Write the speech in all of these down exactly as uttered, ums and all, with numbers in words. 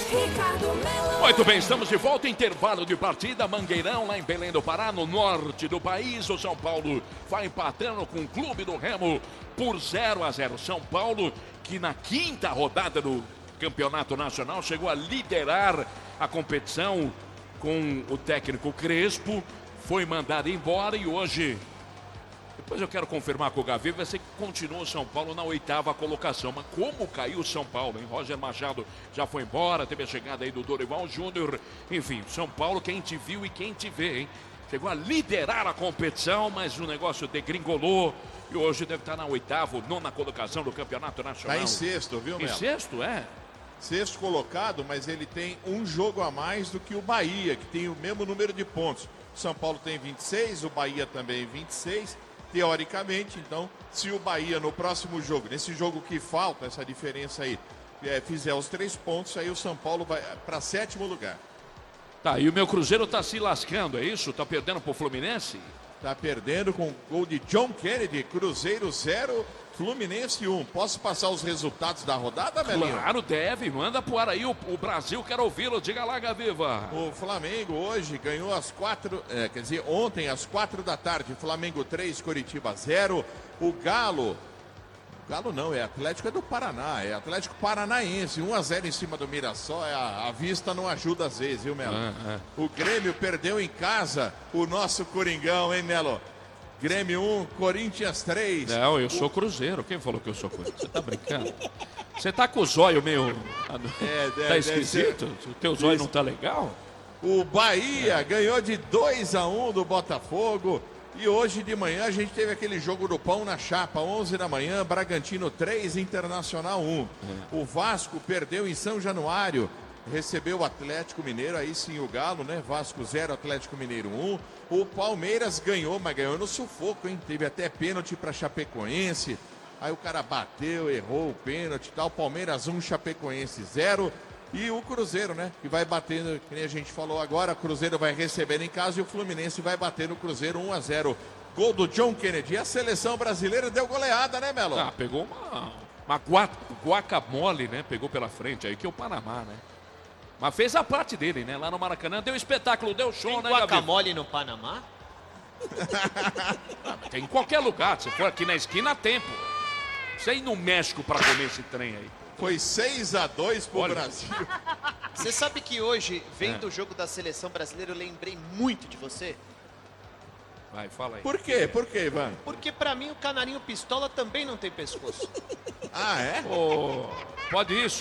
Muito bem, estamos de volta, intervalo de partida, Mangueirão, lá em Belém do Pará, no norte do país. O São Paulo vai empatando com o Clube do Remo por zero a zero. São Paulo, que na quinta rodada do Campeonato Nacional chegou a liderar a competição com o técnico Crespo, foi mandado embora e hoje... Depois eu quero confirmar com o Gavi, vai ser que continua o São Paulo na oitava colocação. Mas como caiu o São Paulo, hein? Roger Machado já foi embora, teve a chegada aí do Dorival Júnior. Enfim, São Paulo, quem te viu e quem te vê, hein? Chegou a liderar a competição, mas o negócio degringolou. E hoje deve estar na oitava, nona colocação do Campeonato Nacional. Está em sexto, viu, Melo? Em sexto, é? Sexto colocado, mas ele tem um jogo a mais do que o Bahia, que tem o mesmo número de pontos. O São Paulo tem vinte e seis, o Bahia também vinte e seis. Teoricamente, então, se o Bahia no próximo jogo, nesse jogo que falta, essa diferença aí, é, fizer os três pontos, aí o São Paulo vai para sétimo lugar. Tá, e o meu Cruzeiro tá se lascando, é isso? Tá perdendo pro Fluminense? Tá perdendo com o gol de John Kennedy, Cruzeiro zero, Fluminense um. Posso passar os resultados da rodada, Melinho? Claro, deve. Manda pro ar aí o, o Brasil, quero ouvi-lo. Diga lá, Gaviva. O Flamengo hoje ganhou às quatro, é, quer dizer, ontem às quatro da tarde. Flamengo três, Coritiba zero. O Galo, Galo não, é Atlético é do Paraná, é Atlético Paranaense, um a zero em cima do Mirassol. É a, a vista não ajuda às vezes, viu, Melo? Ah, ah. O Grêmio perdeu em casa, o nosso Coringão, hein, Melo? Grêmio um, Corinthians três. Não, eu sou Cruzeiro. Quem falou que eu sou Cruzeiro? Você tá brincando? Você tá com o zóio meio... É, deve, tá esquisito? O teu zóio não tá legal? O Bahia é. ganhou de dois a um do Botafogo. E hoje de manhã a gente teve aquele jogo do pão na chapa, onze da manhã, Bragantino três, Internacional um. É. O Vasco perdeu em São Januário, recebeu o Atlético Mineiro, aí sim o Galo, né? Vasco zero, Atlético Mineiro um. O Palmeiras ganhou, mas ganhou no sufoco, hein? Teve até pênalti para Chapecoense. Aí o cara bateu, errou o pênalti e tal. Palmeiras um, Chapecoense zero. E o Cruzeiro, né? Que vai batendo, que nem a gente falou agora, o Cruzeiro vai receber em casa e o Fluminense vai bater no Cruzeiro um a zero. Gol do John Kennedy. E a seleção brasileira deu goleada, né, Melo? Ah, pegou uma, uma gua, guacamole, né? Pegou pela frente aí, que é o Panamá, né? Mas fez a parte dele, né? Lá no Maracanã, deu espetáculo, deu show, tem né, guacamole no Panamá? Tem em qualquer lugar, se for aqui na esquina, tempo. Você ir no México pra comer esse trem aí. Foi seis a dois pro Olha. Brasil. Você sabe que hoje, vendo é. o jogo da seleção brasileira, eu lembrei muito de você? Vai, fala aí. Por quê? Por quê, Ivan? Porque pra mim o canarinho pistola também não tem pescoço. Ah, é? Oh, pode isso?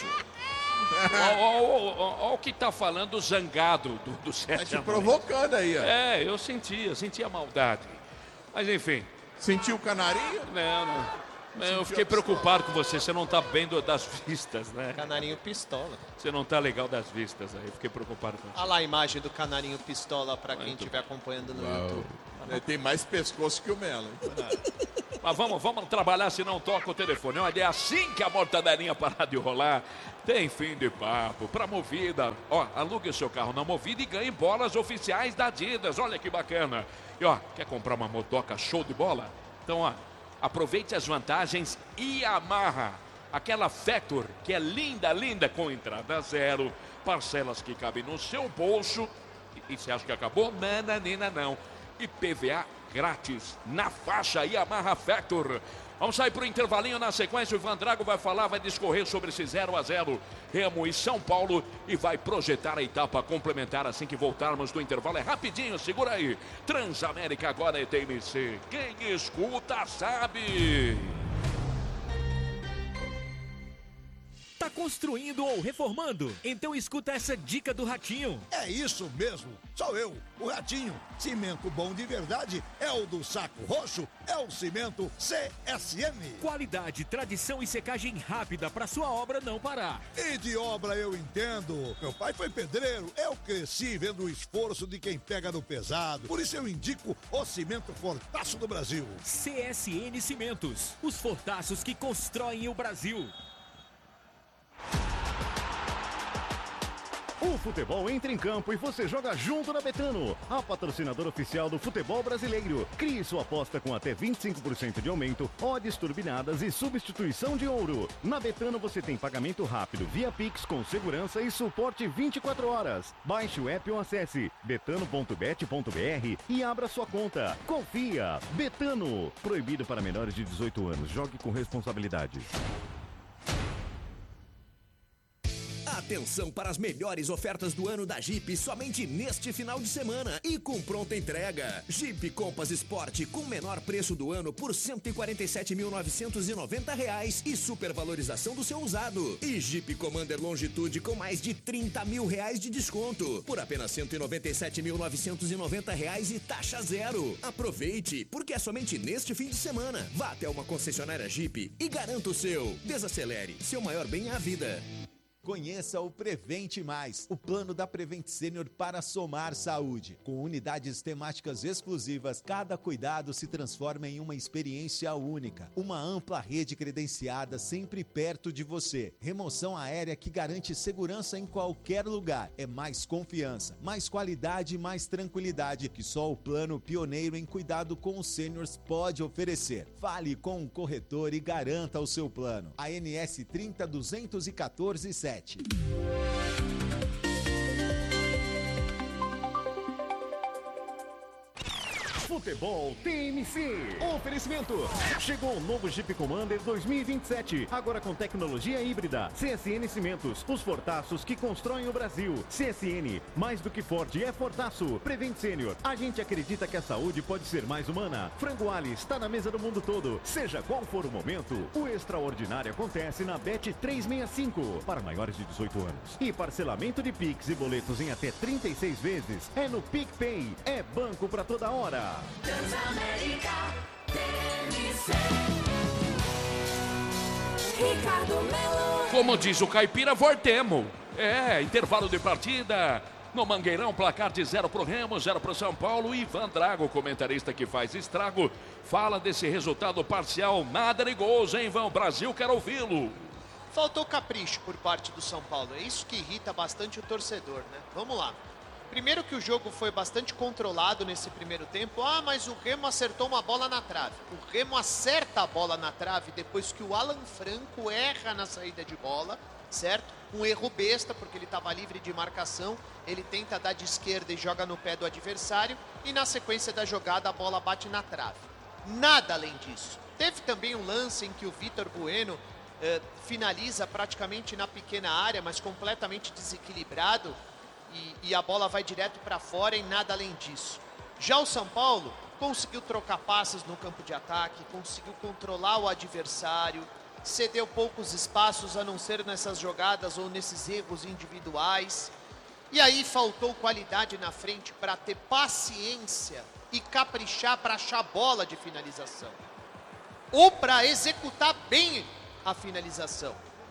Olha o que tá falando o zangado do, do Sérgio. Tá te provocando aí, ó. É, eu senti, eu senti a maldade. Mas enfim. Sentiu o canarinho? Não, não. Eu fiquei preocupado com você, você não tá bem do, das vistas, né? Canarinho pistola. Você não tá legal das vistas aí, fiquei preocupado com você. Olha lá a imagem do canarinho pistola pra quem estiver acompanhando no Uau. YouTube. Ele tem mais pescoço que o Melo. Mas vamos, vamos trabalhar, senão toca o telefone. Olha, é assim que a mortadelinha parar de rolar. Tem fim de papo. Pra Movida, ó, alugue seu carro na Movida e ganhe bolas oficiais da Adidas. Olha que bacana. E ó, quer comprar uma motoca show de bola? Então, ó, aproveite as vantagens Yamaha. Aquela Factor, que é linda, linda, com entrada zero, parcelas que cabem no seu bolso. E, e você acha que acabou? Nananina, não. E P V A grátis na faixa Yamaha Factor. Vamos sair para o intervalinho, na sequência o Ivan Drago vai falar, vai discorrer sobre esse zero a zero Remo e São Paulo e vai projetar a etapa complementar assim que voltarmos do intervalo. É rapidinho, segura aí. Transamérica agora é T M C. Quem escuta sabe. Tá construindo ou reformando? Então escuta essa dica do Ratinho. É isso mesmo, sou eu, o Ratinho. Cimento bom de verdade é o do Saco Roxo, é o cimento C S M. Qualidade, tradição e secagem rápida para sua obra não parar. E de obra eu entendo. Meu pai foi pedreiro, eu cresci vendo o esforço de quem pega no pesado. Por isso eu indico o cimento Fortaço do Brasil. C S N Cimentos, os fortaços que constroem o Brasil. O O futebol entra em campo e você joga junto na Betano, a patrocinadora oficial do futebol brasileiro. Crie sua aposta com até vinte e cinco por cento de aumento, odds turbinadas e substituição de ouro. Na Betano você tem pagamento rápido via Pix com segurança e suporte vinte e quatro horas. Baixe o app ou acesse betano ponto bet ponto br e abra sua conta. Confia. Betano. Proibido para menores de dezoito anos. Jogue com responsabilidade. Atenção para as melhores ofertas do ano da Jeep somente neste final de semana e com pronta entrega. Jeep Compass Sport com menor preço do ano por cento e quarenta e sete mil novecentos e noventa reais e supervalorização do seu usado. E Jeep Commander Longitude com mais de trinta mil reais de desconto por apenas cento e noventa e sete mil novecentos e noventa reais e taxa zero. Aproveite, porque é somente neste fim de semana. Vá até uma concessionária Jeep e garanta o seu. Desacelere, seu maior bem é a vida. Conheça o Prevente Mais, o plano da Prevent Senior para somar saúde. Com unidades temáticas exclusivas, cada cuidado se transforma em uma experiência única. Uma ampla rede credenciada sempre perto de você. Remoção aérea que garante segurança em qualquer lugar. É mais confiança, mais qualidade e mais tranquilidade que só o plano pioneiro em cuidado com os seniors pode oferecer. Fale com o corretor e garanta o seu plano. A N S trinta duzentos e quatorze sete. Futebol T M C. Oferecimento. Chegou o novo Jeep Commander dois mil e vinte e sete. Agora com tecnologia híbrida. C S N Cimentos. Os fortaços que constroem o Brasil. C S N. Mais do que Ford é fortaço. Prevent Senior. A gente acredita que a saúde pode ser mais humana. Frango Ali está na mesa do mundo todo. Seja qual for o momento, o extraordinário acontece na Bet trezentos e sessenta e cinco. Para maiores de dezoito anos. E parcelamento de Pix e boletos em até trinta e seis vezes. É no PicPay. É banco para toda hora. Transamérica, T M C. Ricardo Melo. Como diz o caipira, voltemos. É, intervalo de partida. No Mangueirão, placar de zero pro Remo, zero pro São Paulo. Ivan Drago, comentarista que faz estrago, fala desse resultado parcial. Nada de gols, hein, Ivan? O Brasil quer ouvi-lo. Faltou capricho por parte do São Paulo. É isso que irrita bastante o torcedor, né? Vamos lá. Primeiro que o jogo foi bastante controlado nesse primeiro tempo. Ah, mas o Remo acertou uma bola na trave. O Remo acerta a bola na trave depois que o Alan Franco erra na saída de bola, certo? Um erro besta, porque ele estava livre de marcação. Ele tenta dar de esquerda e joga no pé do adversário. E na sequência da jogada a bola bate na trave. Nada além disso. Teve também um lance em que o Vitor Bueno eh, finaliza praticamente na pequena área, mas completamente desequilibrado. E, e a bola vai direto para fora e nada além disso. Já o São Paulo conseguiu trocar passes no campo de ataque, conseguiu controlar o adversário, cedeu poucos espaços a não ser nessas jogadas ou nesses erros individuais. E aí faltou qualidade na frente para ter paciência e caprichar para achar bola de finalização. Ou para executar bem a finalização.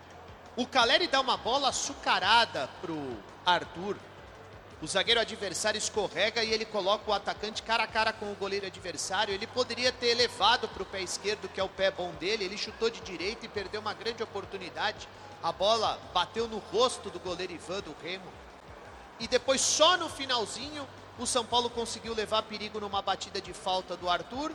O Caleri dá uma bola açucarada pro Arthur. O zagueiro adversário escorrega e ele coloca o atacante cara a cara com o goleiro adversário. Ele poderia ter elevado para o pé esquerdo, que é o pé bom dele. Ele chutou de direita e perdeu uma grande oportunidade. A bola bateu no rosto do goleiro Ivan do Remo. E depois, só no finalzinho, o São Paulo conseguiu levar perigo numa batida de falta do Arthur.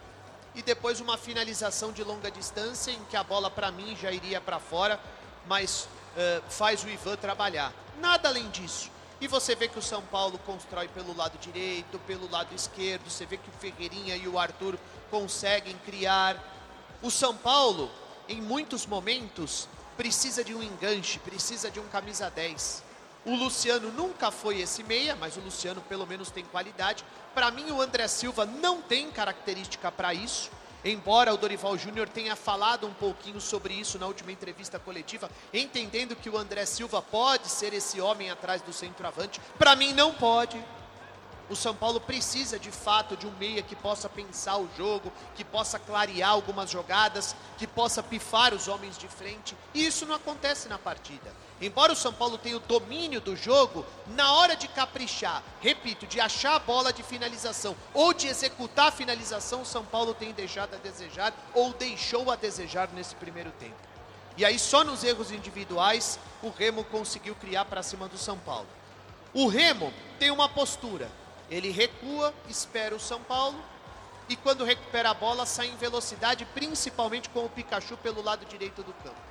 E depois uma finalização de longa distância em que a bola, para mim, já iria para fora. Mas uh, faz o Ivan trabalhar. Nada além disso. E você vê que o São Paulo constrói pelo lado direito, pelo lado esquerdo. Você vê que o Ferreirinha e o Arthur conseguem criar. O São Paulo, em muitos momentos, precisa de um enganche, precisa de um camisa dez. O Luciano nunca foi esse meia, mas o Luciano pelo menos tem qualidade. Para mim, o André Silva não tem característica para isso. Embora o Dorival Júnior tenha falado um pouquinho sobre isso na última entrevista coletiva, entendendo que o André Silva pode ser esse homem atrás do centroavante, para mim não pode. O São Paulo precisa de fato de um meia que possa pensar o jogo, que possa clarear algumas jogadas, que possa pifar os homens de frente, e isso não acontece na partida. Embora o São Paulo tenha o domínio do jogo, na hora de caprichar, repito, de achar a bola de finalização ou de executar a finalização, o São Paulo tem deixado a desejar ou deixou a desejar nesse primeiro tempo. E aí só nos erros individuais o Remo conseguiu criar para cima do São Paulo. O Remo tem uma postura, ele recua, espera o São Paulo e quando recupera a bola sai em velocidade, principalmente com o Pikachu pelo lado direito do campo.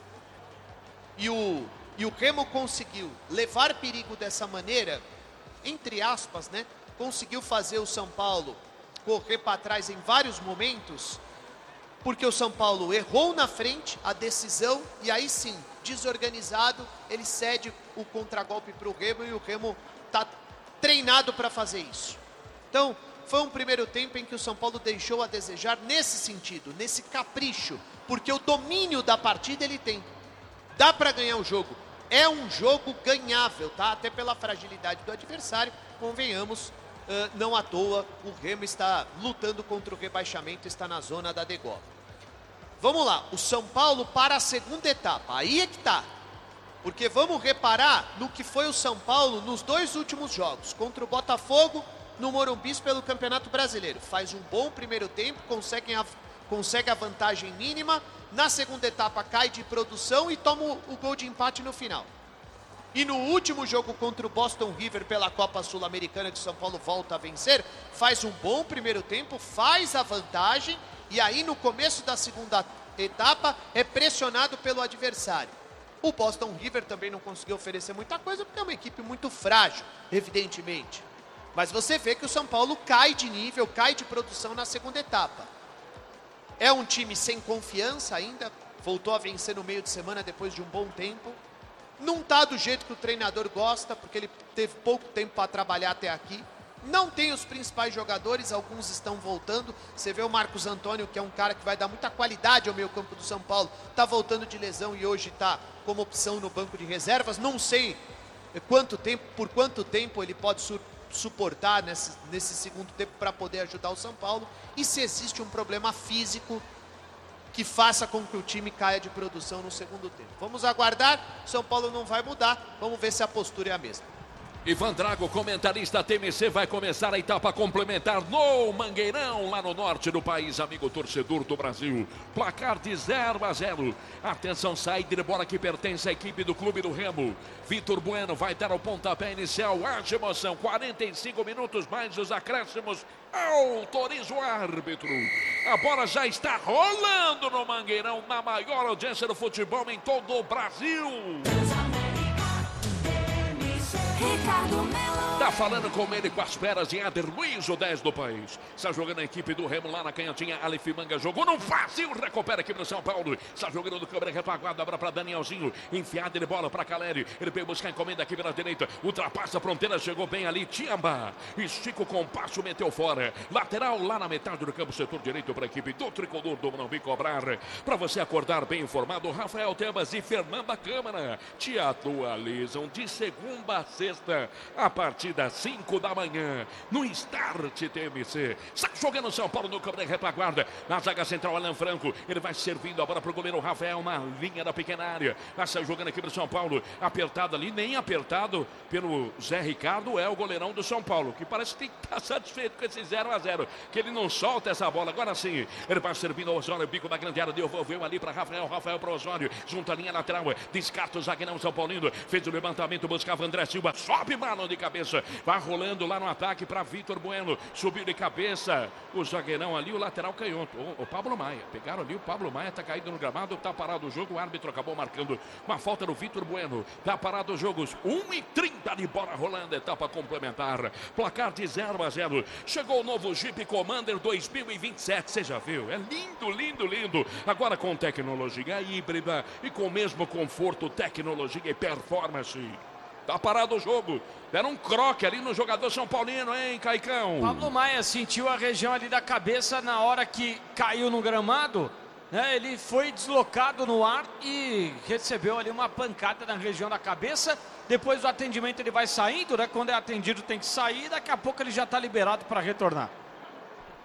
E o, e o Remo conseguiu levar perigo dessa maneira, entre aspas, né? Conseguiu fazer o São Paulo correr para trás em vários momentos, porque o São Paulo errou na frente a decisão e aí sim, desorganizado, ele cede o contragolpe para o Remo e o Remo está treinado para fazer isso. Então, foi um primeiro tempo em que o São Paulo deixou a desejar nesse sentido, nesse capricho, porque o domínio da partida ele tem. Dá para ganhar o jogo. É um jogo ganhável, tá? Até pela fragilidade do adversário, convenhamos, uh, não à toa, o Remo está lutando contra o rebaixamento, está na zona da degola. Vamos lá, o São Paulo para a segunda etapa, aí é que tá. Porque vamos reparar no que foi o São Paulo nos dois últimos jogos, contra o Botafogo, no Morumbi pelo Campeonato Brasileiro. Faz um bom primeiro tempo, consegue a, consegue a vantagem mínima, na segunda etapa cai de produção e toma o, o gol de empate no final. E no último jogo contra o Boston River pela Copa Sul-Americana, que o São Paulo volta a vencer, faz um bom primeiro tempo, faz a vantagem e aí no começo da segunda etapa é pressionado pelo adversário. O Boston River também não conseguiu oferecer muita coisa porque é uma equipe muito frágil, evidentemente. Mas você vê que o São Paulo cai de nível, cai de produção na segunda etapa. É um time sem confiança ainda, voltou a vencer no meio de semana depois de um bom tempo. Não está do jeito que o treinador gosta, porque ele teve pouco tempo para trabalhar até aqui. Não tem os principais jogadores, alguns estão voltando. Você vê o Marcos Antônio, que é um cara que vai dar muita qualidade ao meio campo do São Paulo. Está voltando de lesão e hoje está como opção no banco de reservas. Não sei quanto tempo, por quanto tempo ele pode su suportar nesse, nesse segundo tempo para poder ajudar o São Paulo. E se existe um problema físico que faça com que o time caia de produção no segundo tempo. Vamos aguardar, São Paulo não vai mudar, vamos ver se a postura é a mesma. Ivan Drago, comentarista T M C, vai começar a etapa complementar no Mangueirão, lá no norte do país, amigo torcedor do Brasil. Placar de zero a zero. Atenção, saída de bola que pertence à equipe do Clube do Remo. Vitor Bueno vai dar o pontapé inicial. Haja emoção, quarenta e cinco minutos mais os acréscimos. Autoriza o árbitro. A bola já está rolando no Mangueirão, na maior audiência do futebol em todo o Brasil. Ricardo Melo. Tá falando com ele, com as peras de Ader Luiz, o dez do país. Está jogando a equipe do Remo lá na canhotinha. Aleph Manga jogou no vazio, recupera aqui no São Paulo. Está jogando do câmera retaguarda, abra para Danielzinho. Enfiada de bola para Caleri. Ele veio buscar a encomenda aqui pela direita. Ultrapassa a fronteira, chegou bem ali. Tiamba. Estica o compasso, meteu fora. Lateral lá na metade do campo, setor direito para a equipe do tricolor do Morumbi cobrar. Para você acordar bem informado, Rafael Tebas e Fernanda Câmara te atualizam de segunda a sexta, a partir das cinco da manhã, no Start T M C. Está jogando São Paulo no campo de retaguarda. Na zaga central, Alan Franco. Ele vai servindo a bola para o goleiro Rafael na linha da pequena área. Está jogando aqui para o São Paulo. Apertado ali, nem apertado pelo Zé Ricardo, é o goleirão do São Paulo, que parece que tem que estar satisfeito com esse zero a zero, que ele não solta essa bola. Agora sim, ele vai servindo ao Osório, bico da grande área, devolveu ali para Rafael, Rafael para o Osório, junto à linha lateral, descarta o zagueirão São Paulino, fez o levantamento, buscava André Silva, sobe Marlon de cabeça, vai rolando lá no ataque para Vitor Bueno, subiu de cabeça o zagueirão ali, o lateral canhoto, o, o Pablo Maia, pegaram ali o Pablo Maia, tá caído no gramado, tá parado o jogo, o árbitro acabou marcando uma falta no Vitor Bueno, tá parado os jogos, um e trinta de bola rolando, etapa complementar, placar de zero a zero, chegou o novo Jeep Commander dois mil e vinte e sete, você já viu, é lindo, lindo, lindo, agora com tecnologia híbrida e com o mesmo conforto, tecnologia e performance. Tá parado o jogo. Deram um croque ali no jogador São Paulino, hein, Caicão? Pablo Maia sentiu a região ali da cabeça na hora que caiu no gramado, né? Ele foi deslocado no ar e recebeu ali uma pancada na região da cabeça. Depois do atendimento ele vai saindo, né? Quando é atendido tem que sair. Daqui a pouco ele já está liberado para retornar.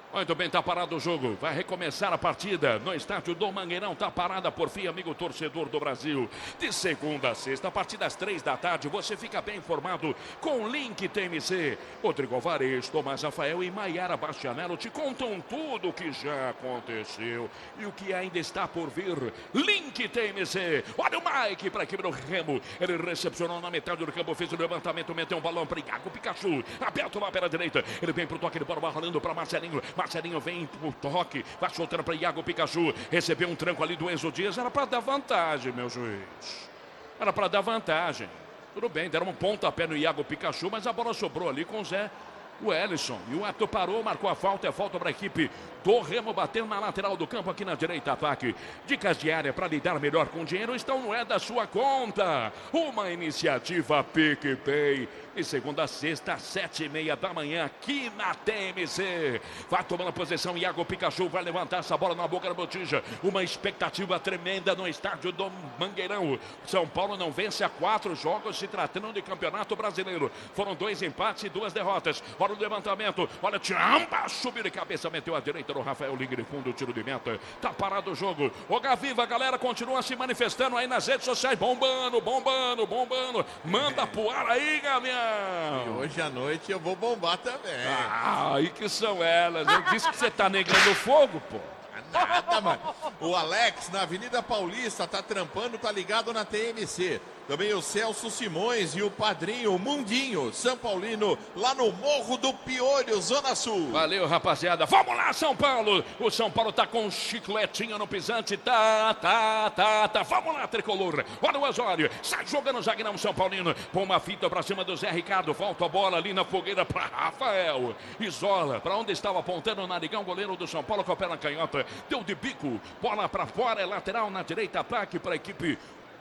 Muito bem, tá parado o jogo. Vai recomeçar a partida no estádio do Mangueirão. Tá parada por fim, amigo torcedor do Brasil. De segunda a sexta, a partir das três da tarde, você fica bem informado com o Link T M C. Rodrigo Alvarez, Tomás Rafael e Maiara Bastianello te contam tudo o que já aconteceu e o que ainda está por vir. Link T M C. Olha o Mike para a equipe do Remo. Ele recepcionou na metade do campo, fez o levantamento, meteu um balão para Iago Pikachu. Aberto lá pela direita. Ele vem pro toque de bola, rolando para Marcelinho. Marcelinho vem pro toque, vai soltando para Iago Pikachu. Recebeu um tranco ali do Enzo Dias. Era para dar vantagem, meu juiz. Era para dar vantagem. Tudo bem, deram um pontapé no Iago Pikachu, mas a bola sobrou ali com o Zé Wellison. E o Ato parou, marcou a falta. É falta para a equipe do Remo, batendo na lateral do campo aqui na direita, ataque. Dicas de área para lidar melhor com o dinheiro estão no É da Sua Conta. Uma iniciativa PicPay. E segunda a sexta, às sete e meia da manhã, aqui na T M C. Vai tomando a posição, Iago Pikachu vai levantar essa bola na boca da botija. Uma expectativa tremenda no estádio do Mangueirão. São Paulo não vence há quatro jogos, se tratando de campeonato brasileiro. Foram dois empates e duas derrotas. Olha o levantamento, olha o Tiamba, subiu de cabeça, meteu a direita do Rafael Ligre, fundo, tiro de meta. Tá parado o jogo. O Gaviva, a galera continua se manifestando aí nas redes sociais, bombando, bombando, bombando. Manda pro ar aí, Gavião. E hoje à noite eu vou bombar também. Ah, aí que são elas. Eu disse que você tá negando fogo, pô. Nada, mano. O Alex, na Avenida Paulista, tá trampando, tá ligado na T M C. Também o Celso Simões e o padrinho, o Mundinho, São Paulino, lá no Morro do Piolho, Zona Sul. Valeu, rapaziada. Vamos lá, São Paulo. O São Paulo tá com um chicletinho no pisante. Tá, tá, tá, tá. Vamos lá, tricolor. Olha o Osório. Sai jogando o zagueirão São Paulino. Põe uma fita pra cima do Zé Ricardo. Volta a bola ali na fogueira pra Rafael. Isola. Pra onde estava apontando o Narigão, goleiro do São Paulo com a perna canhota. Deu de bico. Bola pra fora. É lateral na direita. Ataque pra equipe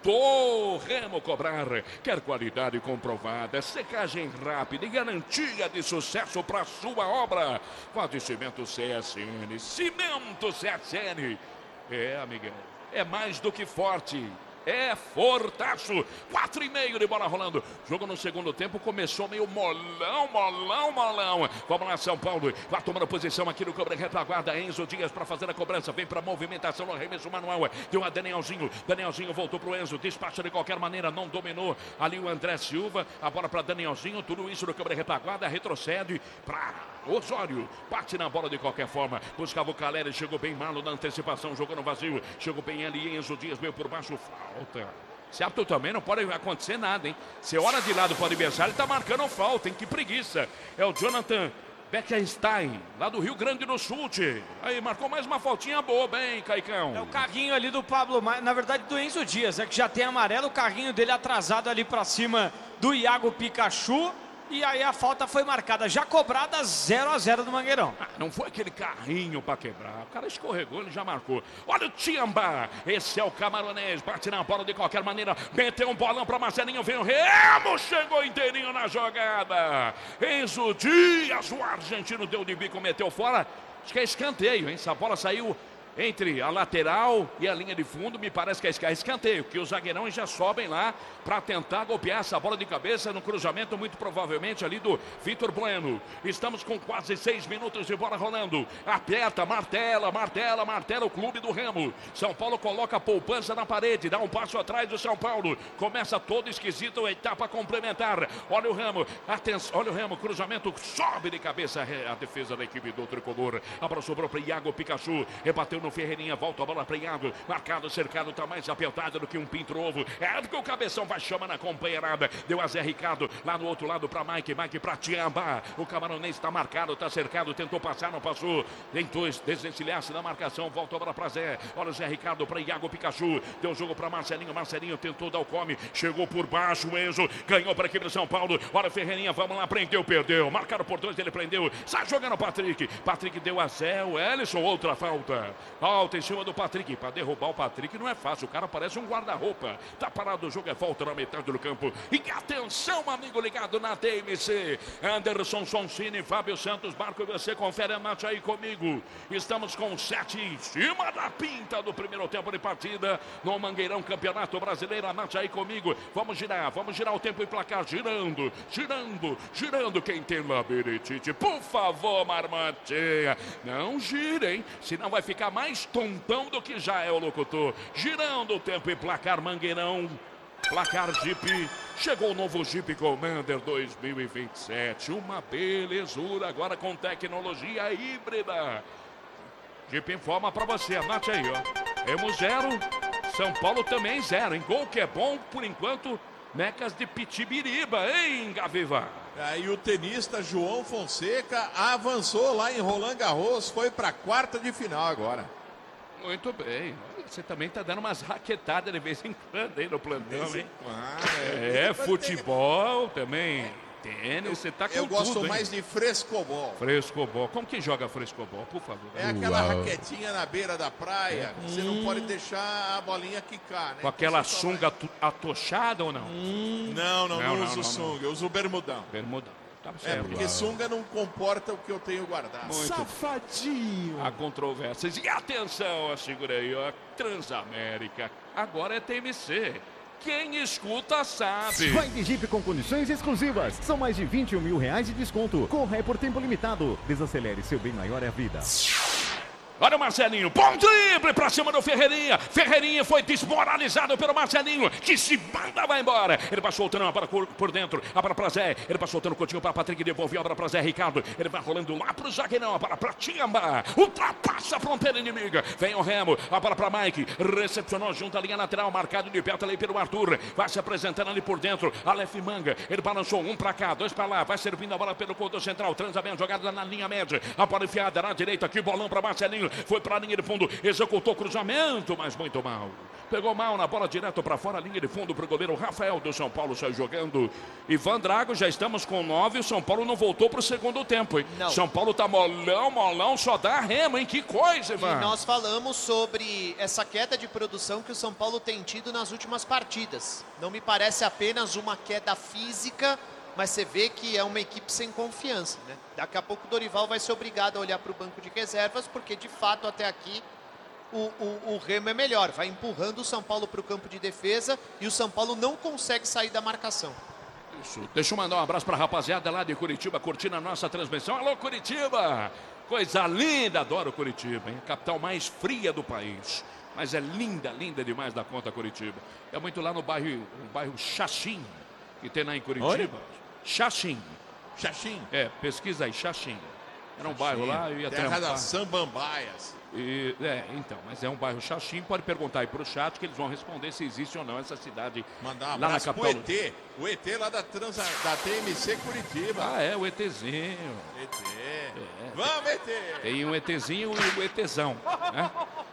do Remo cobrar. Quer qualidade comprovada, secagem rápida e garantia de sucesso para sua obra. Faz Cimento C S N. Cimento C S N. É, amigão, é mais do que forte. É fortaço. Quatro e meio de bola rolando. Jogo no segundo tempo começou meio molão, molão, molão. Vamos lá, São Paulo. Vai tomando posição aqui no cobre retaguarda. Enzo Dias para fazer a cobrança. Vem para movimentação no arremesso manual. Deu a Danielzinho. Danielzinho voltou pro Enzo. Despacha de qualquer maneira. Não dominou ali o André Silva. A bola para Danielzinho. Tudo isso no cobre retaguarda. Retrocede para Osório. Bate na bola de qualquer forma. Buscava o Caleri. Chegou bem malo na antecipação. Jogou no vazio. Chegou bem ali. Enzo Dias veio por baixo. Falta. Se apto também não pode acontecer nada, hein? Você olha de lado para o adversário, ele tá marcando falta, hein? Que preguiça. É o Jonathan Beckenstein, lá do Rio Grande do Sul. Tchê. Aí, marcou mais uma faltinha boba, hein, Caicão? É o carrinho ali do Pablo, na verdade do Enzo Dias, é que já tem amarelo, o carrinho dele atrasado ali para cima do Iago Pikachu. E aí a falta foi marcada, já cobrada zero a zero do Mangueirão. Ah, não foi aquele carrinho para quebrar. O cara escorregou, ele já marcou. Olha o Tiamba. Esse é o camaronês. Bate na bola de qualquer maneira. Meteu um bolão para Marcelinho. Vem o Remo. Chegou inteirinho na jogada. Enzo Dias, o argentino deu de bico, meteu fora. Acho que é escanteio, hein? Essa bola saiu entre a lateral e a linha de fundo, me parece que é escanteio, que os zagueirões já sobem lá para tentar golpear essa bola de cabeça no cruzamento, muito provavelmente ali do Vitor Bueno. Estamos com quase seis minutos de bola rolando. Aperta, martela, martela, martela o clube do Remo. São Paulo coloca a poupança na parede, dá um passo atrás do São Paulo. Começa todo esquisito a etapa complementar. Olha o Remo, atenção, olha o Remo, cruzamento, sobe de cabeça a defesa da equipe do tricolor. A bola sobrou para Iago Pikachu, rebateu no Ferreirinha, volta a bola para Iago, marcado, cercado, tá mais apertado do que um pinto ovo. É porque o cabeção vai chamando a companheirada. Deu a Zé Ricardo, lá no outro lado para Mike, Mike para Tiamba. O camaronês está marcado, tá cercado, tentou passar, não passou. Tentou desvencilhar-se da marcação, volta a bola para Zé. Olha o Zé Ricardo para Iago Pikachu. Deu jogo para Marcelinho, Marcelinho tentou dar o come, chegou por baixo, o Enzo ganhou para a equipe de São Paulo. Olha o Ferreirinha, vamos lá, prendeu, perdeu. Marcaram por dois, ele prendeu. Sai jogando o Patrick. Patrick deu a Zé, o Ellison, outra falta. Alta em cima do Patrick. Para derrubar o Patrick não é fácil. O cara parece um guarda-roupa. Tá parado o jogo, é falta na metade do campo. E atenção, amigo ligado na T M C. Anderson Sonsini, Fábio Santos, Marco, você confere a match aí comigo. Estamos com sete em cima da pinta do primeiro tempo de partida. No Mangueirão, Campeonato Brasileiro. A match aí comigo. Vamos girar, vamos girar o tempo e placar. Girando, girando, girando. Quem tem labirintite, por favor, Marmotinha. Não girem, senão vai ficar mais tontão do que já é o locutor. Girando o tempo e placar, Mangueirão. Placar Jeep. Chegou o novo Jeep Commander dois mil e vinte e sete. Uma belezura agora com tecnologia híbrida. Jeep informa pra você. Anote aí, ó. Temos zero. São Paulo também zero. Em gol que é bom, por enquanto, Mecas de Pitibiriba, hein, Gaviva? Aí o tenista João Fonseca avançou lá em Roland Garros. Foi pra quarta de final agora. Muito bem. Você também tá dando umas raquetadas de vez em quando aí no plantão, hein? É, futebol também. Tênis, você tá com Eu gosto tudo, mais hein? de frescobol. Frescobol. Como que joga frescobol, por favor? É aquela Uau. raquetinha na beira da praia. É. Você não pode deixar a bolinha quicar, né? Com aquela sunga vai... atochada ou não? Hum. Não, não, não, não uso não, sunga. Não. Eu uso bermudão. Bermudão. Tá é, porque Uau. sunga não comporta o que eu tenho guardado. Muito Safadinho. Há controvérsias. E atenção, segura aí, ó. Transamérica. Agora é T M C. Quem escuta sabe. Vai de Jeep com condições exclusivas. São mais de vinte e um mil reais de desconto. Corra é por tempo limitado. Desacelere, seu bem maior é a vida. Olha o Marcelinho, bom drible pra cima do Ferreirinha. Ferreirinha foi desmoralizado pelo Marcelinho, que se manda, vai embora. Ele vai soltando a bola por, por dentro, a bola pra Zé. Ele vai soltando o continho pra Patrick, devolveu a bola pra Zé Ricardo. Ele vai rolando lá pro zagueirão, a bola pra Tiamba. Ultrapassa a fronteira inimiga. Vem o Remo, a bola pra Mike. Recepcionou junto à linha lateral, marcado de perto ali pelo Arthur. Vai se apresentando ali por dentro, Aleph Manga. Ele balançou um pra cá, dois pra lá. Vai servindo a bola pelo conto central. Transamento, jogada na linha média. A bola enfiada na direita, aqui bolão pra Marcelinho. Foi para a linha de fundo, executou cruzamento, mas muito mal. Pegou mal na bola direto para fora, linha de fundo para o goleiro Rafael do São Paulo, saiu jogando. Ivan Drago, já estamos com nove, o São Paulo não voltou para o segundo tempo, hein? Não. São Paulo tá molão, molão, só dá remo, hein? Que coisa, Ivan. E nós falamos sobre essa queda de produção que o São Paulo tem tido nas últimas partidas. Não me parece apenas uma queda física, mas você vê que é uma equipe sem confiança, né? Daqui a pouco o Dorival vai ser obrigado a olhar para o banco de reservas, porque de fato até aqui o, o, o Remo é melhor. Vai empurrando o São Paulo para o campo de defesa e o São Paulo não consegue sair da marcação. Isso. Deixa eu mandar um abraço para a rapaziada lá de Curitiba, curtindo a nossa transmissão. Alô, Curitiba! Coisa linda, adoro Curitiba, hein? Capital mais fria do país. Mas é linda, linda demais da conta Curitiba. É muito lá no bairro, no bairro Xaxim, que tem lá em Curitiba. Oi? Xaxim. Xaxim? É, pesquisa aí, Xaxim. Era um Xaxim. bairro lá, eu ia Terra trampar. das Sambambaias. E, é, então, mas é um bairro Xaxim, pode perguntar aí pro chat que eles vão responder se existe ou não essa cidade. Mandar um lá na abraço capital. pro E T, o E T lá da, Transa, da T M C Curitiba. Ah, é, o ETzinho. E T. É. Vamos, E T! Tem um ETzinho e o ETzão, né?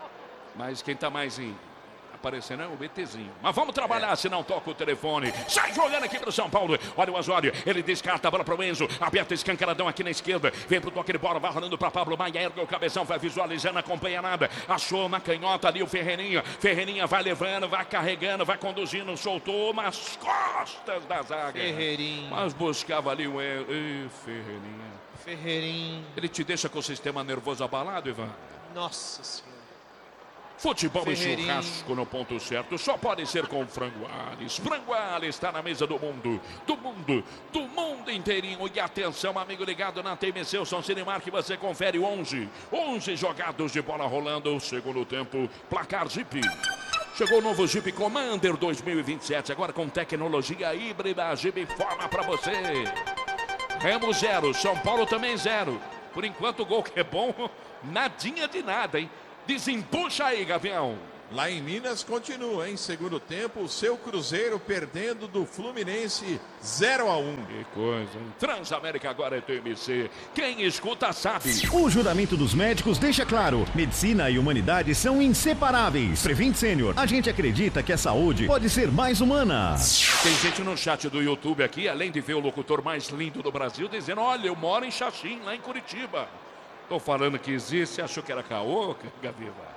Mas quem tá mais em... aparecendo é o BTzinho. Mas vamos trabalhar, é. se não toca o telefone. Sai jogando aqui pro São Paulo. Olha o Osório, ele descarta a bola pro Enzo. Aberto escancaradão aqui na esquerda. Vem pro toque de bola, vai rolando pra Pablo Maia. Erga o cabeção, vai visualizando, acompanha nada. Achou na canhota ali o Ferreirinha. Ferreirinha vai levando, vai carregando, vai conduzindo. Soltou nas costas da zaga. Ferreirinha. Mas buscava ali o Enzo. Ih, Ferreirinha. Ferreirinha. Ele te deixa com o sistema nervoso abalado, Ivan? Nossa Senhora. Futebol e churrasco no ponto certo só pode ser com Frango Ales. Frango Ales está na mesa do mundo, do mundo, do mundo inteirinho. E atenção, amigo ligado na T M C, o São Cinemar, que você confere onze, onze jogados de bola rolando, segundo tempo, placar Jeep. Chegou o novo Jeep Commander dois mil e vinte e sete, agora com tecnologia híbrida. Jeep informa para você. Remo zero, São Paulo também zero. Por enquanto o gol que é bom, nadinha de nada, hein? Desempuxa aí, Gavião. Lá em Minas continua, hein? Segundo tempo, o seu Cruzeiro perdendo do Fluminense zero a um. Que coisa, hein? Transamérica agora é T M C. Quem escuta sabe. O juramento dos médicos deixa claro: medicina e humanidade são inseparáveis. Prevent Senior, a gente acredita que a saúde pode ser mais humana. Tem gente no chat do YouTube aqui, além de ver o locutor mais lindo do Brasil, dizendo: olha, eu moro em Xaxim, lá em Curitiba. Tô falando que existe, achou que era caô, Gaviva?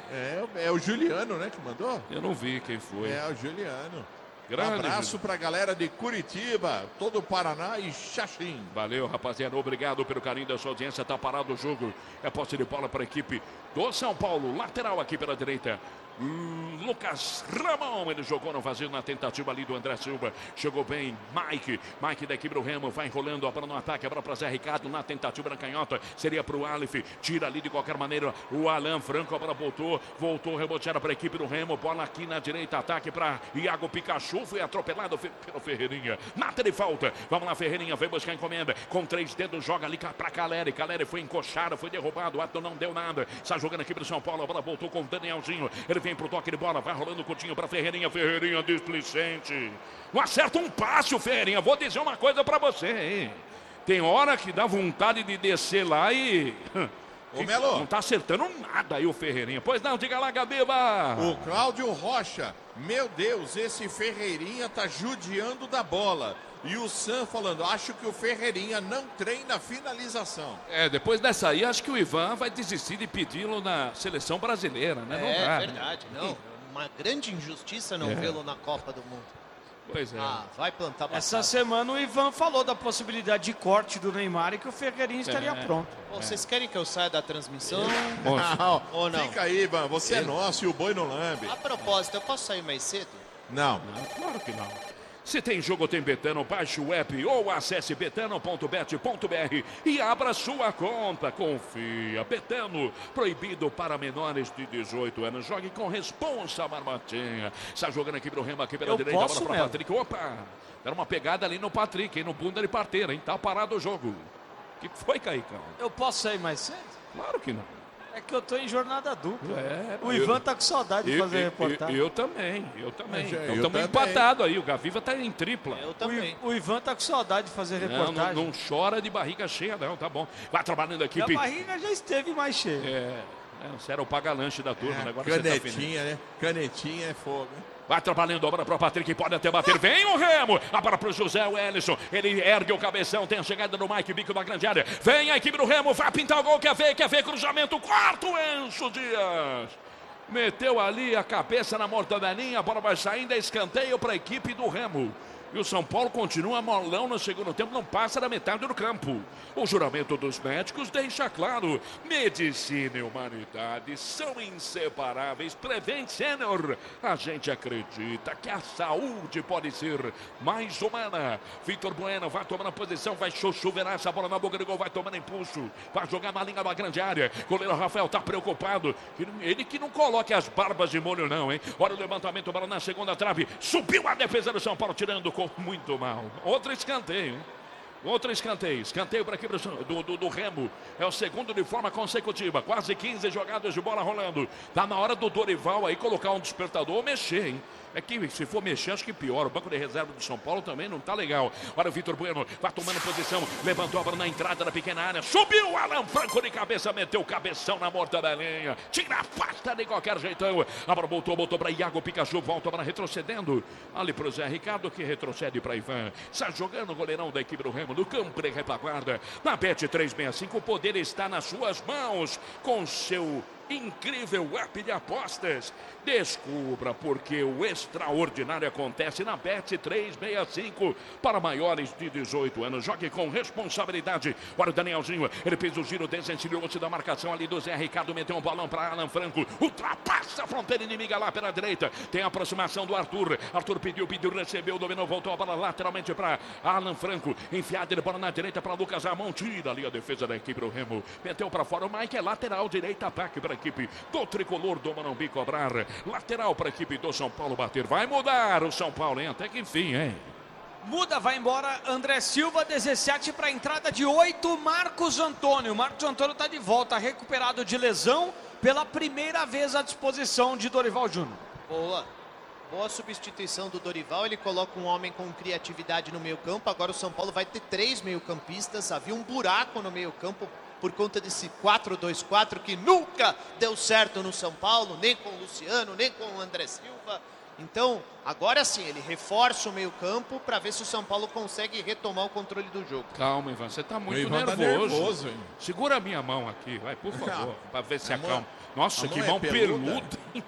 É, é o Juliano, né, que mandou? Eu não vi quem foi. É, o Juliano. Grande, um abraço Juliano. pra galera de Curitiba, todo o Paraná e Xaxim. Valeu, rapaziada. Obrigado pelo carinho da sua audiência. Tá parado o jogo. É posse de bola para a equipe do São Paulo. Lateral aqui pela direita. Hum, Lucas Ramon, ele jogou no vazio na tentativa ali do André Silva. Chegou bem, Mike. Mike da equipe do Remo vai enrolando a bola no ataque. A bola para Zé Ricardo na tentativa da canhota. Seria para o Aleph. Tira ali de qualquer maneira o Alan Franco. A bola voltou. Voltou, reboteada para a equipe do Remo. Bola aqui na direita. Ataque para Iago Pikachu. Foi atropelado pelo Ferreirinha. Nada de falta. Vamos lá, Ferreirinha. Vem buscar a encomenda. Com três dedos, joga ali para Caleri. Caleri foi encoxado, foi derrubado. O ato não deu nada. Está jogando aqui para o São Paulo. A bola voltou com o Danielzinho. Ele vem pro toque de bola, vai rolando o Coutinho para Ferreirinha, Ferreirinha displicente. Não acerta um passe o Ferreirinha. Vou dizer uma coisa para você, hein? Tem hora que dá vontade de descer lá e... Ô, Melo. Não tá acertando nada aí o Ferreirinha. Pois não, diga lá, Gabiba. O Cláudio Rocha, meu Deus, esse Ferreirinha tá judiando da bola. E o Sam falando, acho que o Ferreirinha não treina finalização. É, depois dessa aí, acho que o Ivan vai desistir de pedi-lo na seleção brasileira, né? Não É dá, verdade, né? não. Uma grande injustiça não É. vê-lo na Copa do Mundo. Pois é. Ah, vai plantar batata. Essa semana o Ivan falou da possibilidade de corte do Neymar e que o Ferreirinha estaria É. pronto. Pô, vocês querem que eu saia da transmissão? Não, Ou não? fica aí, Ivan, você é Ele- nosso e o boi não lambe. A propósito, eu posso sair mais cedo? Não. Não, claro que não. Se tem jogo, tem Betano, baixe o app ou acesse betano ponto bet ponto br e abra sua conta. Confia. Betano, proibido para menores de dezoito anos. Jogue com responsa, marmotinha. Está jogando aqui pro Remo, aqui pela Eu direita, posso, bola para Melo? Patrick. Opa! Era uma pegada ali no Patrick, hein? No bunda de parteira, hein? Tá parado o jogo. O que foi, Caicão? Eu posso sair mais cedo? Claro que não. É que eu tô em jornada dupla. É, o eu- Ivan tá com saudade de Eu, fazer eu, reportagem. eu, eu também, eu também. Eu Então estamos também. empatados aí. O Gaviva tá em tripla. Eu O, também. I- o Ivan tá com saudade de fazer Não, reportagem. não, não chora de barriga cheia, não, tá bom. Vai trabalhando a E a equipe. barriga já esteve mais cheia. É, é, você era o paga-lanche da turma, né? Agora você tá Canetinha, né? Canetinha é fogo, hein? Vai trabalhando a bola para o Patrick, pode até bater. Vem o Remo. A bola para o José Wellison. Ele ergue o cabeção. Tem a chegada do Mike, bico da grande área. Vem a equipe do Remo. Vai pintar o gol. Quer ver? Quer ver? Cruzamento. Quarto, Enzo Dias. Meteu ali a cabeça na mortadelinha. A bola vai saindo. É escanteio para a equipe do Remo. E o São Paulo continua molão no segundo tempo, não passa da metade do campo. O juramento dos médicos deixa claro: medicina e humanidade são inseparáveis. Prevent Senior, a gente acredita que a saúde pode ser mais humana. Vitor Bueno vai tomando a posição, vai chuchuverar essa bola na boca do gol, vai tomando impulso, vai jogar na linha da grande área. Goleiro Rafael tá preocupado, ele que não coloque as barbas de molho não, hein? Olha o levantamento, bola na segunda trave, subiu a defesa do São Paulo, tirando muito mal. Outro escanteio, hein? Outro escanteio. Escanteio para aqui do, do, do Remo. É o segundo de forma consecutiva. Quase quinze jogadas de bola rolando. Tá na hora do Dorival aí colocar um despertador ou mexer, hein? É que se for mexer, acho que pior. O banco de reserva do São Paulo também não tá legal. Olha o Vitor Bueno, vai tomando posição. Levantou a bola na entrada da pequena área. Subiu o Alan Franco de cabeça, meteu o cabeção na mortadelinha. Tira a pasta de qualquer jeitão. A bola voltou, voltou para Iago Pikachu. Volta a bola retrocedendo. Ali pro Zé Ricardo, que retrocede para Ivan. Está jogando o goleirão da equipe do Remo no campo de retaguarda. Na Bet trezentos e sessenta e cinco, o poder está nas suas mãos. Com seu incrível app de apostas. Descubra porque o extraordinário acontece na Bet trezentos e sessenta e cinco para maiores de dezoito anos. Jogue com responsabilidade. Olha o Danielzinho, ele fez o giro, desencilhou-se da marcação ali do Zé Ricardo, meteu um balão para Alan Franco, ultrapassa a fronteira inimiga lá pela direita. Tem a aproximação do Arthur. Arthur pediu, pediu, recebeu, dominou, voltou a bola lateralmente para Alan Franco. Enfiada de bola na direita para Lucas Ramon. Tira ali a defesa da equipe do Remo. Meteu para fora o Mike, é lateral direita, ataque para a equipe do tricolor do Morumbi cobrar. Lateral para a equipe do São Paulo bater. Vai mudar o São Paulo, hein? Até que enfim, hein? Muda, vai embora André Silva, dezessete para a entrada de oito, Marcos Antônio. Marcos Antônio está de volta, recuperado de lesão, pela primeira vez à disposição de Dorival Júnior. Boa. Boa substituição do Dorival, ele coloca um homem com criatividade no meio campo. Agora o São Paulo vai ter três meio-campistas. Havia um buraco no meio campo por conta desse quatro dois quatro que nunca deu certo no São Paulo, nem com o Luciano, nem com o André Silva. Então, agora sim, ele reforça o meio-campo para ver se o São Paulo consegue retomar o controle do jogo. Calma, Ivan, você tá muito Ivan tá nervoso. nervoso, hein? Segura a minha mão aqui, vai, por favor, para ver se A mão- acalma. Nossa, a que mão é mão peluda. peluda. hein?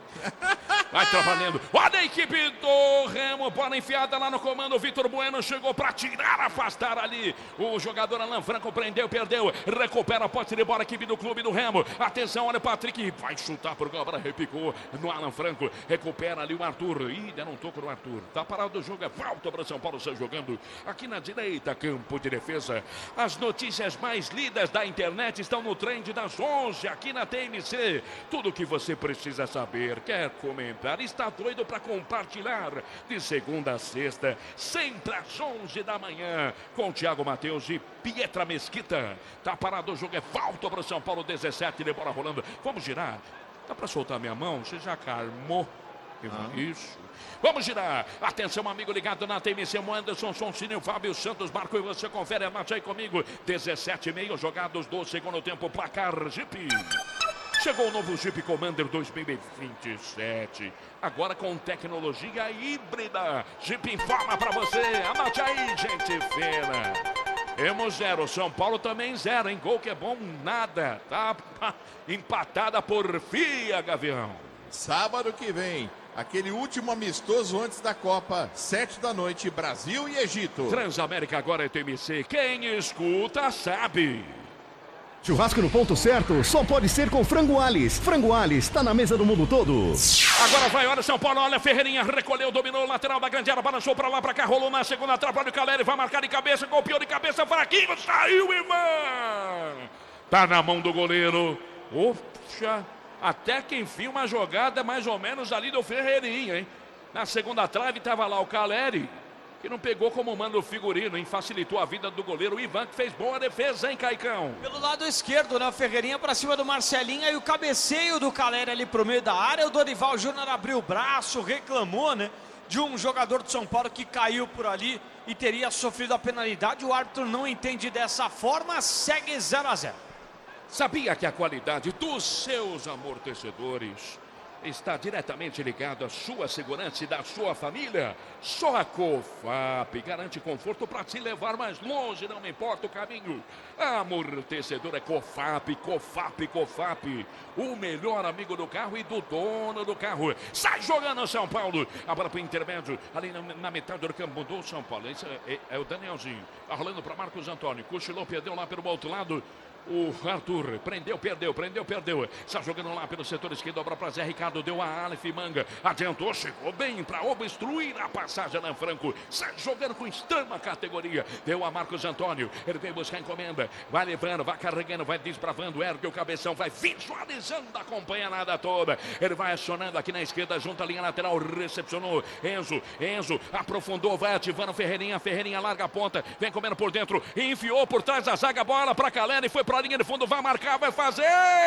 Vai trabalhando. Olha a equipe do Remo, bola enfiada lá no comando. O Vitor Bueno chegou para tirar, afastar ali. O jogador Alan Franco prendeu, perdeu. Recupera a posse de bola, equipe do clube do Remo. Atenção, olha o Patrick. Vai chutar por gol, repicou no Alan Franco. Recupera ali o Arthur. Ih, deram um toco no Arthur. Tá parado o jogo, é falta para São Paulo sair jogando. Aqui na direita, campo de defesa. As notícias mais lidas da internet estão no trend das onze aqui na T M C. Tudo o que você precisa saber, quer comentar, está doido para compartilhar. De segunda a sexta, sempre às onze da manhã, com Thiago Matheus e Pietra Mesquita. Tá parado o jogo, é falta para o São Paulo, dezessete de bola rolando. Vamos girar. Dá para soltar minha mão? Você já calmou? Ah. Isso. Vamos girar. Atenção, amigo ligado na T M C, Anderson, Sonsinho, Fábio Santos, Marco, e você confere a match aí comigo. dezessete e meio jogados do segundo tempo, placar Jeep. Chegou o novo Jeep Commander dois mil e vinte e sete. Agora com tecnologia híbrida. Jeep informa pra você. Anote aí, gente fina. Temos zero. São Paulo também zero, hein? Gol que é bom, nada. Tá empatada por Fia, Gavião. Sábado que vem, aquele último amistoso antes da Copa, sete da noite, Brasil e Egito. Transamérica agora é T M C. Quem escuta sabe. Churrasco no ponto certo só pode ser com Frango Alis. Frango Alis tá na mesa do mundo todo. Agora vai, olha São Paulo, olha Ferreirinha, recolheu, dominou o lateral da grande área, balançou pra lá, pra cá, rolou na segunda trapa, olha o Caleri, vai marcar de cabeça, golpeou de cabeça, fraquinho, saiu, Ivan! Tá na mão do goleiro. Oxa, até que enfim uma jogada mais ou menos ali do Ferreirinha, hein? Na segunda trave tava lá o Caleri, que não pegou como manda o figurino, hein? Facilitou a vida do goleiro Ivan, que fez boa defesa, hein, Caicão? Pelo lado esquerdo, né? O Ferreirinha pra cima do Marcelinho, e o cabeceio do Caleri ali pro meio da área. O Dorival Júnior abriu o braço, reclamou, né? De um jogador de São Paulo que caiu por ali e teria sofrido a penalidade. O árbitro não entende dessa forma, segue zero a zero. Sabia que a qualidade dos seus amortecedores está diretamente ligado à sua segurança e da sua família? Só a Cofap garante conforto para te levar mais longe, não importa o caminho. Amortecedor é Cofap, Cofap, Cofap. O melhor amigo do carro e do dono do carro. Sai jogando São Paulo. A bola para o intermédio, ali na, na metade do campo do São Paulo. Esse é, é, é o Danielzinho. Tá rolando para Marcos Antônio. Cochilou, perdeu lá pelo outro lado. O Arthur prendeu, perdeu, prendeu, perdeu. Está jogando lá pelo setor esquerdo, dobra para Zé Ricardo, deu a Aleph Manga. Adiantou, chegou bem para obstruir a passagem na Franco. Sai jogando com extrema categoria. Deu a Marcos Antônio. Ele veio buscar a encomenda. Vai levando, vai carregando, vai desbravando. Ergue o cabeção, vai visualizando a companheirada toda. Ele vai acionando aqui na esquerda, junto à linha lateral. Recepcionou Enzo. Enzo aprofundou, vai ativando Ferreirinha. Ferreirinha larga a ponta, vem comendo por dentro. Enfiou por trás da zaga, bola para Caleri. Foi para a linha de fundo, vai marcar, vai fazer.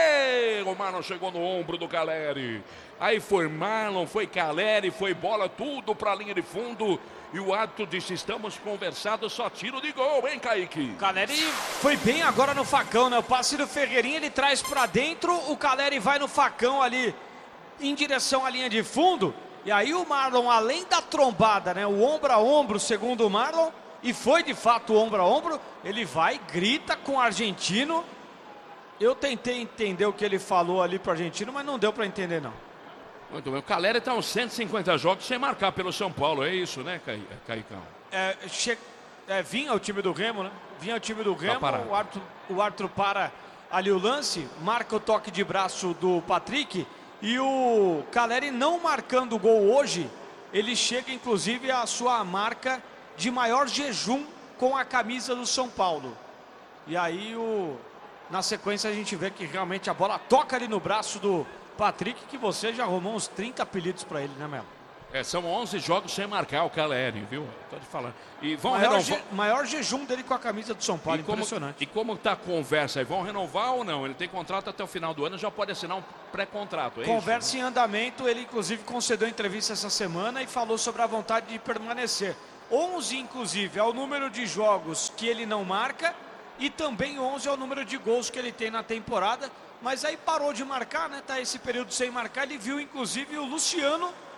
O Marlon chegou no ombro do Caleri. Aí foi Marlon, foi Caleri, foi bola, tudo para a linha de fundo. E o árbitro disse: estamos conversados, só tiro de gol, hein, Kaique? O Caleri foi bem agora no facão, né? O passe do Ferreirinha, ele traz para dentro. O Caleri vai no facão ali, em direção à linha de fundo. E aí o Marlon, além da trombada, né? O ombro a ombro, segundo o Marlon. E foi de fato ombro a ombro, ele vai, grita com o argentino. Eu tentei entender o que ele falou ali pro argentino, mas não deu para entender não. Muito bem, o Caleri está uns cento e cinquenta jogos sem marcar pelo São Paulo, é isso, né, Caicão? É, che... é, vinha o time do Remo, né? Vinha o time do Remo, tá o, árbitro, o árbitro para ali o lance, marca o toque de braço do Patrick. E o Caleri não marcando o gol hoje, ele chega inclusive à sua marca de maior jejum com a camisa do São Paulo. E aí o, na sequência a gente vê que realmente a bola toca ali no braço do Patrick, que você já arrumou uns trinta apelidos para ele, né, Melo? É, são onze jogos sem marcar o Caleri, viu? Tô te falando. E vão maior, renovar... je, maior jejum dele com a camisa do São Paulo, e como, impressionante. E como tá a conversa aí? Vão renovar ou não? Ele tem contrato até o final do ano, já pode assinar um pré-contrato, é Conversa isso, em andamento, ele inclusive concedeu entrevista essa semana e falou sobre a vontade de permanecer. onze, inclusive, é o número de jogos que ele não marca e também onze é o número de gols que ele tem na temporada, mas aí parou de marcar, né? Tá esse período sem marcar, ele viu inclusive o Luciano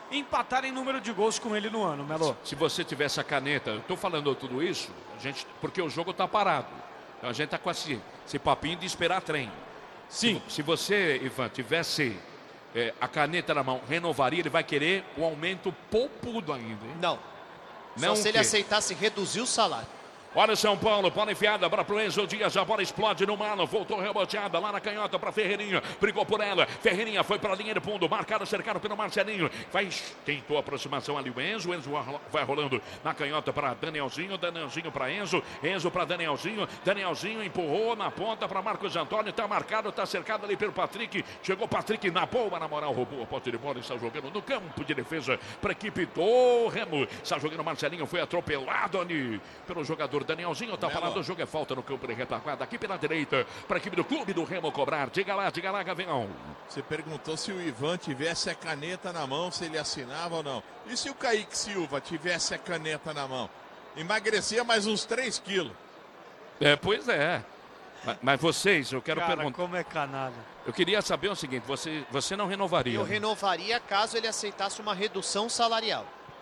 empatar em número de gols com ele no ano, Melo. Se você tivesse a caneta, eu tô falando tudo isso, a gente, porque o jogo tá parado. Então a gente tá com esse, esse papinho de esperar trem. Sim. Se, se você, Ivan, tivesse é, a caneta na mão, renovaria, ele vai querer um aumento poupudo ainda, hein? Não. Não Só se ele aceitasse reduzir o salário. Olha o São Paulo, bola enfiada para o Enzo Dias, a bola explode no malo, voltou reboteada lá na canhota para Ferreirinha, brigou por ela, Ferreirinha foi para a linha de fundo, marcado, cercado pelo Marcelinho, vai, tentou a aproximação ali o Enzo, Enzo vai rolando na canhota para Danielzinho, Danielzinho para Enzo, Enzo para Danielzinho, Danielzinho empurrou na ponta para Marcos Antônio, está marcado, está cercado ali pelo Patrick, chegou Patrick na boa, na moral, roubou a posse de bola e está jogando no campo de defesa para a equipe do Remo, está jogando Marcelinho, foi atropelado ali pelo jogador Danielzinho, tá falando, o jogo é falta no campo de retaguarda, aqui pela direita, para a equipe do Clube do Remo cobrar. Diga lá, diga lá, Gavião. Você perguntou se o Ivan tivesse a caneta na mão, se ele assinava ou não. E se o Kaique Silva tivesse a caneta na mão? Emagrecia mais uns três quilos. É, pois é. Mas, mas vocês, eu quero Cara, perguntar. como é canalha. Eu queria saber o seguinte, você, você não renovaria? Eu renovaria caso ele aceitasse uma redução salarial.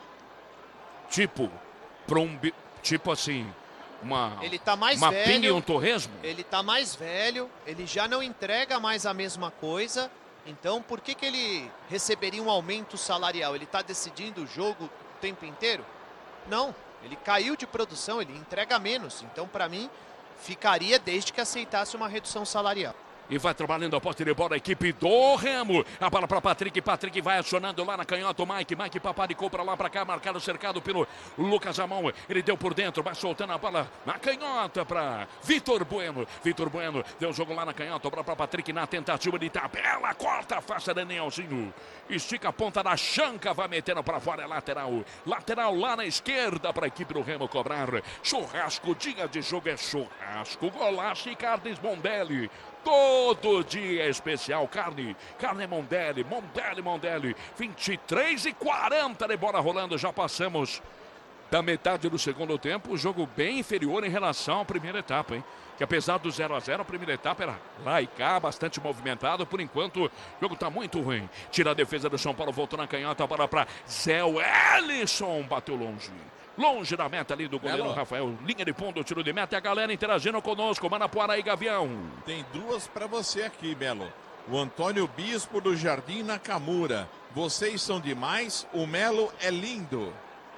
Tipo, para um, tipo assim, uma, Ele tá mais uma velho. pinha e um torresmo? Ele tá mais velho, ele já não entrega mais a mesma coisa. Então, por que que ele receberia um aumento salarial? Ele tá decidindo o jogo o tempo inteiro? Não, ele caiu de produção, ele entrega menos. Então, para mim, ficaria desde que aceitasse uma redução salarial. E vai trabalhando a posse de bola a equipe do Remo. A bola para Patrick. Patrick vai acionando lá na canhota. O Mike. Mike paparicou para lá, para cá. Marcado, cercado pelo Lucas Amon. Ele deu por dentro. Vai soltando a bola na canhota para Vitor Bueno. Vitor Bueno deu o jogo lá na canhota. Bola para Patrick na tentativa de tabela. Corta a face Danielzinho. Estica a ponta da chanca. Vai metendo para fora. É lateral. Lateral lá na esquerda para a equipe do Remo cobrar. Churrasco. Dia de jogo é churrasco. Golaço e carnes Mondelli. Todo dia é especial, carne, carne Mondelli, Mondelli, Mondelli, vinte e três e quarenta de bola rolando, já passamos da metade do segundo tempo, o jogo bem inferior em relação à primeira etapa, hein? Que apesar do zero a zero, a primeira etapa era lá e cá, bastante movimentado, por enquanto o jogo tá muito ruim. Tira a defesa do São Paulo, voltou na canhota, bola para Zé Wellison, bateu longe. Longe da meta ali do goleiro Melo. Rafael. Linha de fundo, tiro de meta. E a galera interagindo conosco. Manapuara e Gavião. Tem duas para você aqui, Melo. O Antônio Bispo do Jardim Nakamura. Vocês são demais, o Melo é lindo.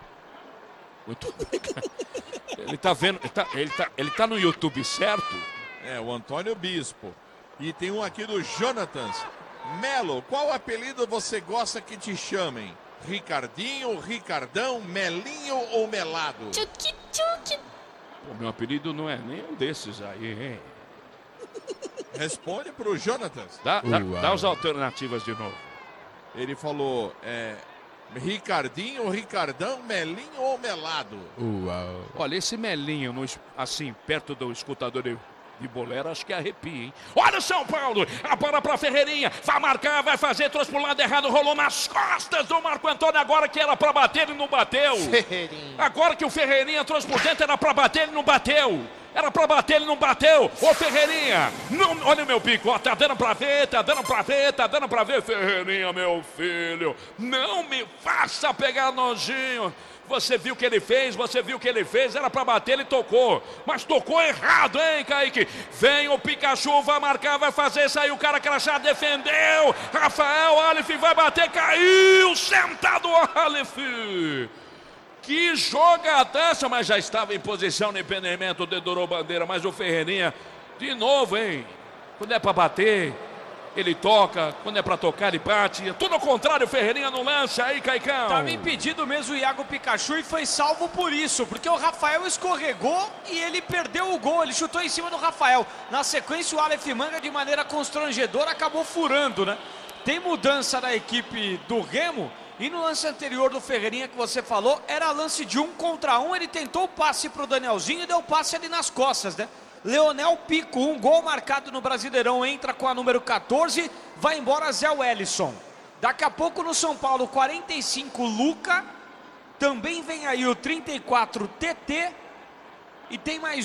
Muito bem, cara. Ele tá vendo, ele tá, ele, tá, ele tá no YouTube, certo? É, o Antônio Bispo. E tem um aqui do Jonatas. Melo, qual apelido você gosta que te chamem? Ricardinho, Ricardão, Melinho ou Melado? Tchuki, tchuki. Pô, meu apelido não é nenhum desses aí, hein? Responde pro Jonatas. Dá, dá, dá as alternativas de novo. Ele falou, é, Ricardinho, Ricardão, Melinho ou Melado? Uau. Olha, esse Melinho, no, assim, perto do escutador de, de bolero, acho que arrepia, hein? Olha o São Paulo, a bola pra Ferreirinha, vai marcar, vai fazer, trouxe pro lado errado, rolou nas costas do Marco Antônio, agora que era pra bater, ele não bateu. Ferreirinha. Agora que o Ferreirinha trouxe por dentro, era pra bater, ele não bateu. Era pra bater, ele não bateu. Ô Ferreirinha, não, olha o meu pico, ó, tá dando pra ver, tá dando pra ver, tá dando pra ver, Ferreirinha, meu filho. Não me faça pegar nojinho. Você viu o que ele fez, você viu o que ele fez, era pra bater, ele tocou. Mas tocou errado, hein, Kaique? Vem o Pikachu, vai marcar, vai fazer, saiu o cara crachá, defendeu. Rafael, Aleph vai bater, caiu, sentado o Aleph. Que jogadaça, mas já estava em posição de impedimento, dedurou bandeira, mas o Ferreirinha, de novo, hein? Quando é pra bater, ele toca, quando é pra tocar, ele bate. Tudo ao contrário, o Ferreirinha não lança aí, Caicão. Tava impedido mesmo o Iago Pikachu e foi salvo por isso, porque o Rafael escorregou e ele perdeu o gol, ele chutou em cima do Rafael. Na sequência, o Aleph Manga, de maneira constrangedora, acabou furando, né? Tem mudança na equipe do Remo. E no lance anterior do Ferreirinha que você falou, era lance de um contra um, ele tentou o passe pro Danielzinho e deu o passe ali nas costas, né? Leonel Pico, um gol marcado no Brasileirão, entra com a número quatorze, vai embora Zé Wellison. Daqui a pouco no São Paulo, quarenta e cinco, Luca, também vem aí o trinta e quatro, T T, e tem mais